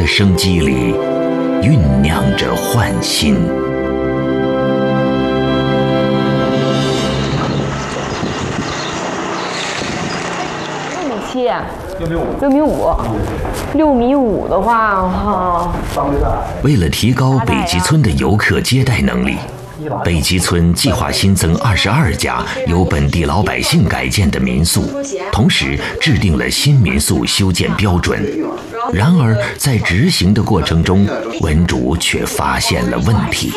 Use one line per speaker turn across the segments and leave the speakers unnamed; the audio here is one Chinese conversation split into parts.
生机里酝酿着焕新。
6.5米5的话，
为了提高北极村的游客接待能力，北极村计划新增22家由本地老百姓改建的民宿，同时制定了新民宿修建标准。然而，在执行的过程中，文主却发现了问题。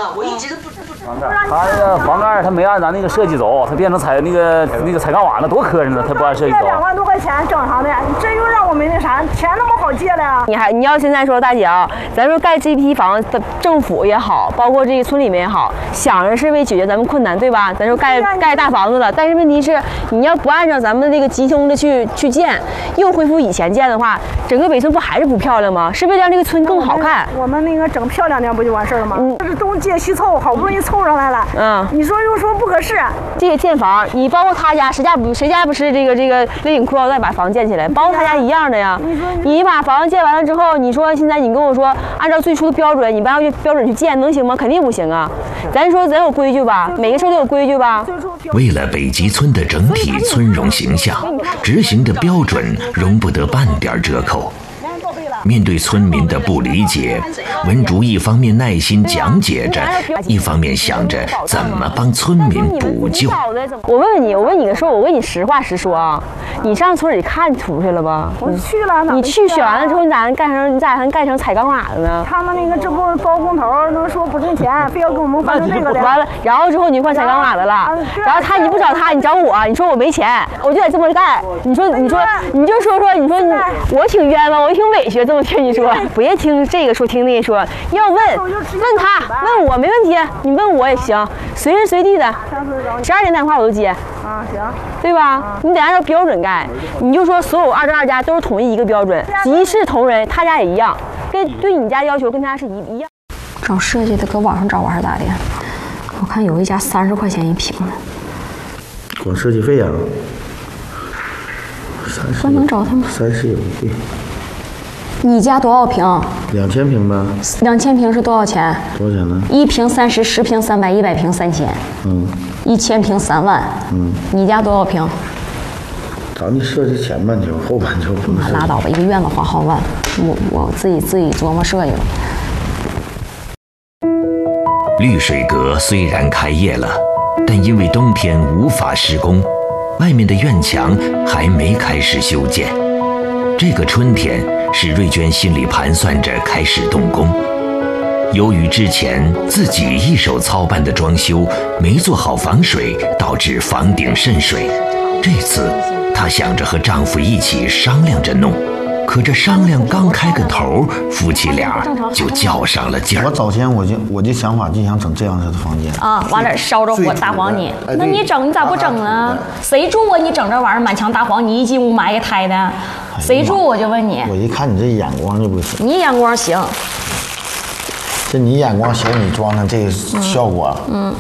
他这个房盖他没按咱那个设计走，他变成彩钢瓦，那多磕碜呢！他不按设计走。2
万多块钱整上的，这又让我们那啥，钱那么好借的。
你要现在说大姐啊，咱说盖这批房，政府也好，包括这个村里面也好，想着是为解决咱们困难，对吧？咱说盖大房子了，但是问题是你要不按照咱们这个集中的去建，又恢复以前建的话，整个北村不还是不漂亮吗？是不是让这个村更好看？
我们那个整漂亮点不就完事了吗？这是东借西凑，好不容易凑上来了。你说又说不合适。
这个建房，你包括他家，谁家不是这个勒紧裤腰带把房建起来，包括他家一样的呀。你把房子建完了之后，你说现在你跟我说按照最初的标准，你不按照标准去建，能行吗？肯定不行啊。咱说咱有规矩吧，每个事都有规矩吧。
为了北极村的整体村容形象，执行的标准容不得半点折扣。面对村民的不理解，文竹一方面耐心讲解着，一方面想着怎么帮村民补救。
我问你个事，我问你实话实说啊，你上村里看图去了吧？
我去了。
你去选完了之后，你咋还盖成彩钢瓦的呢？
他们那个这不包工头能说不挣钱，非要给我们换成这个的。
完了，然后之后你就换彩钢瓦的了。然后你不找他，你找我，你说我没钱，我就得这么盖。你就说我挺冤枉，我挺委屈。我听你说，别听这个说，听那个说，要问他，问我没问题，你问我也行，随时随地的，12点打电话我都接。
行，
对吧？你得按照标准盖，你就说所有22家都是统一一个标准，一视同仁，他家也一样，对你家要求跟他是一样。
找设计的搁网上找还是咋的？我看有一家30块钱1平的，
光设计费啊
我能找他吗
？30有对。
你家多少平
？2000平吧。
2000平是多少钱？
多少钱呢
？1平30，10平300，100平3000。1000平3万。你家多少平？
找你设计前半球，后半球不能。
拉倒吧，一个院子花好万，我自己琢磨设计了。
绿水阁虽然开业了，但因为冬天无法施工，外面的院墙还没开始修建。这个春天，史瑞娟心里盘算着开始动工。由于之前自己一手操办的装修没做好防水，导致房顶渗水。这次她想着和丈夫一起商量着弄，可这商量刚开个头，夫妻俩就较上了劲儿。
我早前我就想法就想整这样式的房间
啊，完了烧着火大黄泥，那你整你咋不整呢？谁住啊？你整这玩意儿满墙大黄泥，一进屋埋一胎的，谁住？我就问你。
我一看你这眼光就不行。
你眼光行，
这你眼光行，你装成这个效果。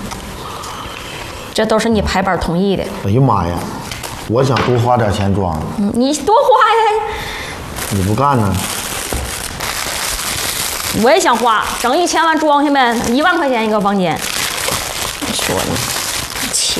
这都是你排班同意的。
哎呀妈呀！我想多花点钱装。
你多花呀！
你不干呢？
我也想花，整1000万装下呗，1万块钱一个房间。你说呢？钱，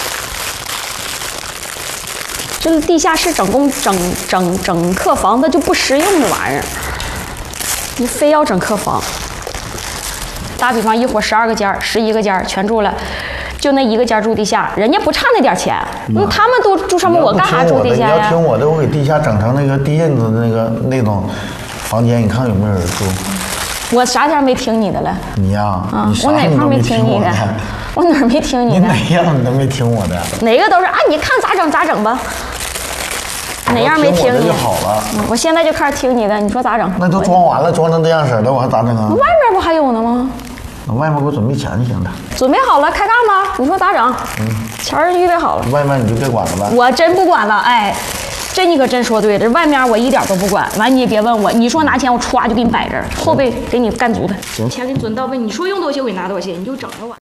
这地下室整客房，它就不实用这玩意儿。你非要整客房，打比方一伙12个间，11个间全住了。就那一个间住地下，人家不差那点钱，他们都住上面，我干啥住地下呀？
你要听我的，我给地下整成那个地印子那种房间，你看有没有人住？
我啥点没听你的了？
你呀，
我哪块没听你的？我哪没听你的？
你哪样你都没听我的？
哪个都是啊，你看咋整咋整吧。哪样没听你？
就好了。
我现在就开始听你的，你说咋整？
那都装完了，装成这样式的，我还咋整啊？
外面不还有呢吗？
那外面给我准备钱就行了。
准备好了，开干吧。你说咋整？钱儿预备好了。
外面你就别管了吧。
我真不管了，哎，这你可真说对了。外面我一点都不管。完你也别问我，你说拿钱我歘就给你摆这儿，后背给你干足它。钱给你准到位，你说用多少钱我给你拿多少钱，你就整着我。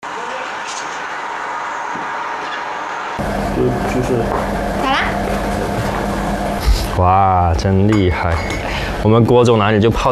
就是。
咋啦？
哇，真厉害！我们郭总哪里就泡。